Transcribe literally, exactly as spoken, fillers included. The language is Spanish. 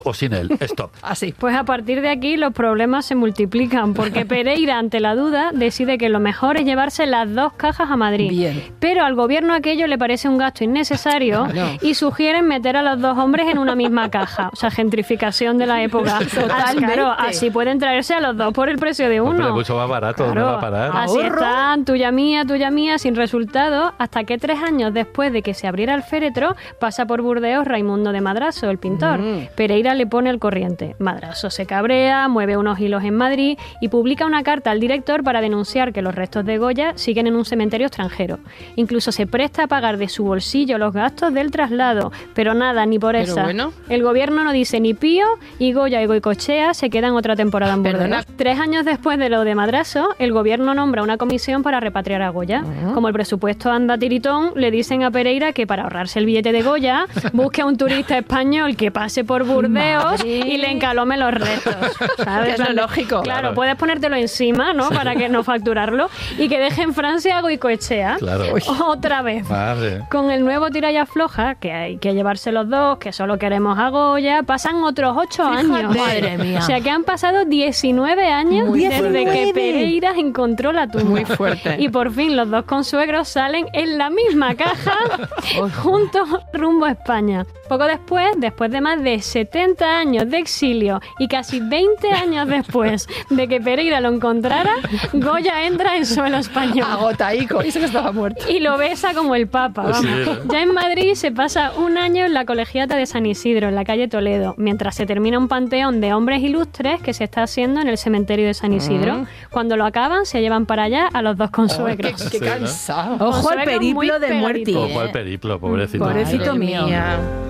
o sin él. Stop. Así. Pues a partir de aquí los problemas se multiplican, porque Pereira, ante la duda, decide que lo mejor es llevarse las dos cajas a Madrid. Bien. Pero al gobierno aquello le parece un gasto innecesario Claro. y sugieren meter a los dos hombres en una misma caja. O sea, gentrificación de la época. Totalmente. Claro, así pueden traerse a los dos por el precio de uno. Hombre, mucho más barato, ¿dónde va a parar? Así Ahorro. están, tuya mía, tuya mía, sin resultado, hasta que tres años después de que se abriera el féretro, pasa por Burdeos Raimundo de Madrazo, el pintor. Mm. Pereira le pone el corriente. Madrazo se cabrea, mueve unos hilos en Madrid y publica una carta al director para denunciar que los restos de Goya siguen en un cementerio extranjero. Incluso se presta a pagar de su bolsillo los gastos del traslado, pero nada, ni por Pero esa. bueno. El gobierno no dice ni pío y Goya y Goicoechea se quedan otra temporada en Burdeos. Perdona. Tres años después de lo de Madrazo, el gobierno nombra una comisión para repatriar a Goya. Uh-huh. Como el presupuesto anda tiritón, le dicen a Pereira que para ahorrarse el billete de Goya, busque a un turista español que pase por Burdeos Madre. y le encalome los restos. ¿Sabes? Que es lo lógico. Claro, Claro. puedes ponértelo encima, ¿no? Para que no facturarlo. Y que deje en Francia a Goicoechea. Claro. Otra vez. Madre. Con el nuevo tira y afloja, que hay que llevarse los dos, que solo queremos a Goya, pasan otros ocho años. Madre mía. O sea que han pasado diecinueve años Muy desde fuerte. que Pereira encontró la tumba. Muy fuerte. Y por fin los dos consuegros salen en la misma caja juntos rumbo a España. Poco después, después de más de setenta años de exilio y casi veinte años después de que Pereira lo encontrara, Goya entra en suelo español. Agotaico. Eso que estaba muerto. Y lo besa como el Papa. Vamos. Sí, ¿no? Ya en Madrid se pasa un año en la Colegiata de San Isidro, en la calle Toledo, mientras se termina un panteón de hombres ilustres que se está haciendo en el cementerio de San Isidro. Mm. Cuando lo acaban, se llevan para allá a los dos Qué, consuegros. qué Sí, ¿no? cansado. Ojo Ojo al al periplo periplo de de muerte. muerte. Ojo al periplo, pobrecito. Pobrecito Madre mío. mía.